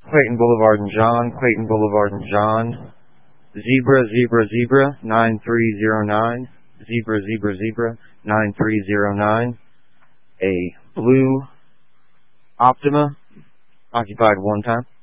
Clayton Boulevard and John, Clayton Boulevard and John. Zebra, 9309. Zebra, 9309. A blue Optima, occupied one time.